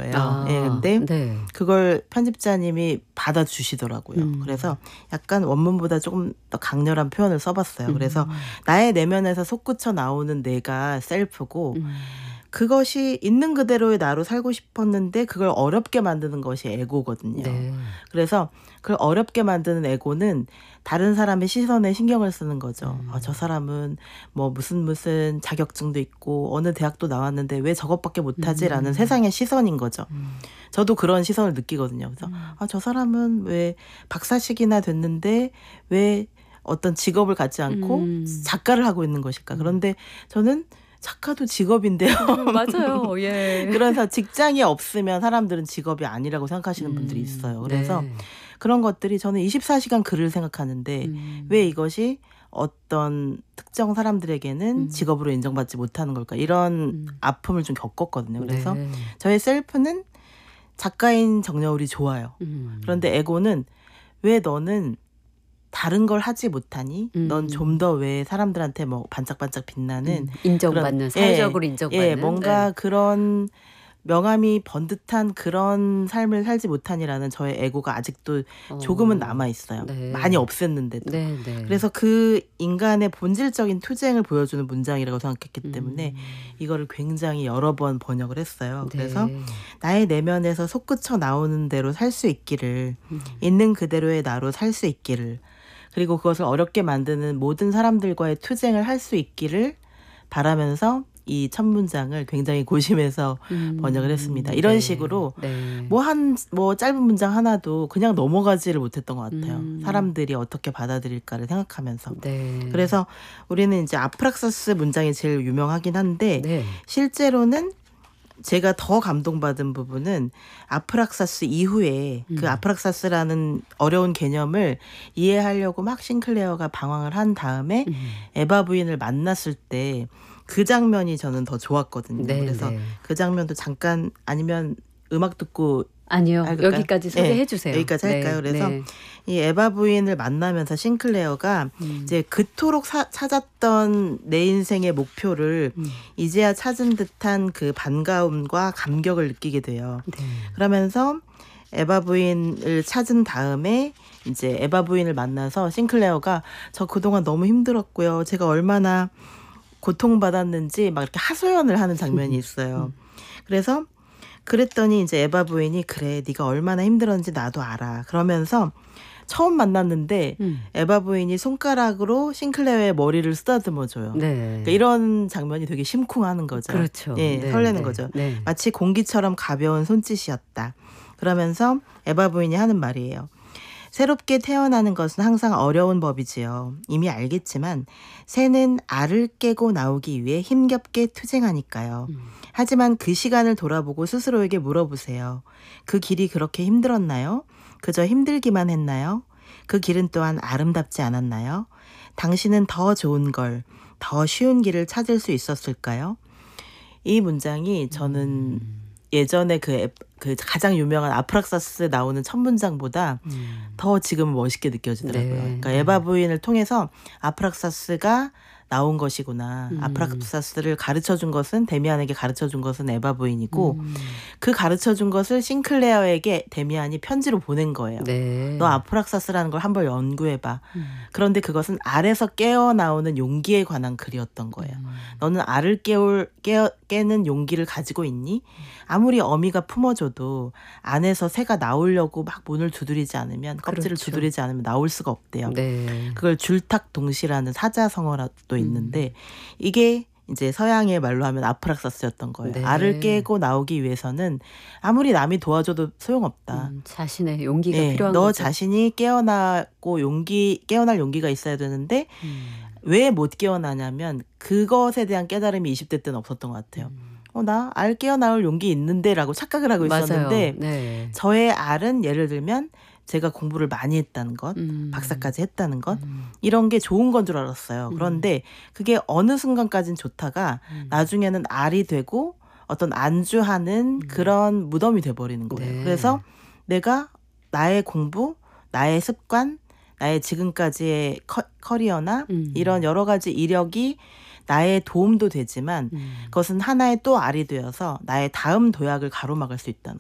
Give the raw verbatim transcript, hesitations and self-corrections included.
거예요. 아, 예, 근데 네. 그걸 편집자님이 받아주시더라고요. 음. 그래서 약간 원문보다 조금 더 강렬한 표현을 써봤어요. 그래서 음. 나의 내면에서 솟구쳐 나오는 내가 셀프고 음. 그것이 있는 그대로의 나로 살고 싶었는데 그걸 어렵게 만드는 것이 에고거든요. 네. 그래서 그걸 어렵게 만드는 에고는 다른 사람의 시선에 신경을 쓰는 거죠. 음. 아, 저 사람은 뭐 무슨 무슨 자격증도 있고 어느 대학도 나왔는데 왜 저것밖에 못하지라는 음. 세상의 시선인 거죠. 음. 저도 그런 시선을 느끼거든요. 그래서 음. 아, 저 사람은 왜 박사식이나 됐는데 왜 어떤 직업을 갖지 않고 음. 작가를 하고 있는 것일까. 그런데 저는 작가도 직업인데요. 음, 맞아요. 예. 그래서 직장이 없으면 사람들은 직업이 아니라고 생각하시는 음. 분들이 있어요. 그래서 네. 그런 것들이 저는 이십사 시간 글을 생각하는데 음. 왜 이것이 어떤 특정 사람들에게는 음. 직업으로 인정받지 못하는 걸까. 이런 음. 아픔을 좀 겪었거든요. 그래서 네. 저의 셀프는 작가인 정여울이 좋아요. 음. 그런데 에고는 왜 너는 다른 걸 하지 못하니? 음. 넌 좀 더 왜 사람들한테 뭐 반짝반짝 빛나는 음. 인정받는 그런, 사회적으로 예, 인정받는 예, 뭔가 네. 그런 명암이 번듯한 그런 삶을 살지 못하니라는 저의 에고가 아직도 조금은 어. 남아 있어요. 네. 많이 없앴는데도. 네, 네. 그래서 그 인간의 본질적인 투쟁을 보여주는 문장이라고 생각했기 때문에 음. 이거를 굉장히 여러 번 번역을 했어요. 네. 그래서 나의 내면에서 솟구쳐 나오는 대로 살 수 있기를, 음. 있는 그대로의 나로 살 수 있기를, 그리고 그것을 어렵게 만드는 모든 사람들과의 투쟁을 할 수 있기를 바라면서 이 첫 문장을 굉장히 고심해서 음. 번역을 했습니다. 이런 네. 식으로 네. 뭐 한 뭐 짧은 문장 하나도 그냥 넘어가지를 못했던 것 같아요. 음. 사람들이 어떻게 받아들일까를 생각하면서. 네. 그래서 우리는 이제 아프락사스 문장이 제일 유명하긴 한데 네. 실제로는 제가 더 감동받은 부분은 아프락사스 이후에 음. 그 아프락사스라는 어려운 개념을 이해하려고 막 싱클레어가 방황을 한 다음에 음. 에바 부인을 만났을 때 그 장면이 저는 더 좋았거든요. 네, 그래서 네. 그 장면도 잠깐 아니면 음악 듣고 아니요. 할까요? 여기까지 소개해 주세요. 네, 여기까지 할까요? 네, 그래서 네. 이 에바 부인을 만나면서 싱클레어가 음. 이제 그토록 사, 찾았던 내 인생의 목표를 음. 이제야 찾은 듯한 그 반가움과 감격을 느끼게 돼요. 네. 그러면서 에바 부인을 찾은 다음에 이제 에바 부인을 만나서 싱클레어가 저 그동안 너무 힘들었고요. 제가 얼마나 고통받았는지 막 이렇게 하소연을 하는 장면이 있어요. 그래서 그랬더니 이제 에바 부인이 그래 네가 얼마나 힘들었는지 나도 알아. 그러면서 처음 만났는데 음. 에바 부인이 손가락으로 싱클레어의 머리를 쓰다듬어줘요. 네. 그러니까 이런 장면이 되게 심쿵하는 거죠. 그렇죠. 예, 네, 설레는 네, 거죠. 네. 마치 공기처럼 가벼운 손짓이었다. 그러면서 에바 부인이 하는 말이에요. 새롭게 태어나는 것은 항상 어려운 법이지요. 이미 알겠지만 새는 알을 깨고 나오기 위해 힘겹게 투쟁하니까요. 음. 하지만 그 시간을 돌아보고 스스로에게 물어보세요. 그 길이 그렇게 힘들었나요? 그저 힘들기만 했나요? 그 길은 또한 아름답지 않았나요? 당신은 더 좋은 걸, 더 쉬운 길을 찾을 수 있었을까요? 이 문장이 저는 음. 예전에 그, 앱, 그 가장 유명한 아프락사스 나오는 첫 문장보다 음. 더 지금은 멋있게 느껴지더라고요. 네, 그러니까 네. 에바 부인을 통해서 아프락사스가 나온 것이구나. 음. 아프락사스를 가르쳐준 것은 데미안에게 가르쳐준 것은 에바 부인이고 음. 그 가르쳐준 것을 싱클레어에게 데미안이 편지로 보낸 거예요. 네. 너 아프락사스라는 걸 한번 연구해봐. 음. 그런데 그것은 알에서 깨어나오는 용기에 관한 글이었던 거예요. 음. 너는 알을 깨울, 깨, 깨는 용기를 가지고 있니? 아무리 어미가 품어줘도 안에서 새가 나오려고 막 문을 두드리지 않으면 껍질을 그렇죠. 두드리지 않으면 나올 수가 없대요. 네. 그걸 줄탁동시라는 사자성어도 있는데 이게 이제 서양의 말로 하면 아프락사스였던 거예요. 네. 알을 깨고 나오기 위해서는 아무리 남이 도와줘도 소용없다. 음, 자신의 용기가 네, 필요한 너 거죠. 자신이 깨어나고 용기 깨어날 용기가 있어야 되는데 음. 왜 못 깨어나냐면 그것에 대한 깨달음이 이십 대 때는 없었던 것 같아요. 음. 어, 나 알 깨어나올 용기 있는데 라고 착각을 하고 있었는데 맞아요. 네. 저의 알은 예를 들면 제가 공부를 많이 했다는 것, 음. 박사까지 했다는 것 음. 이런 게 좋은 건 줄 알았어요. 음. 그런데 그게 어느 순간까진 좋다가 음. 나중에는 알이 되고 어떤 안주하는 음. 그런 무덤이 돼버리는 거예요. 네. 그래서 내가 나의 공부, 나의 습관, 나의 지금까지의 커, 커리어나 음. 이런 여러 가지 이력이 나의 도움도 되지만 음. 그것은 하나의 또 알이 되어서 나의 다음 도약을 가로막을 수 있다는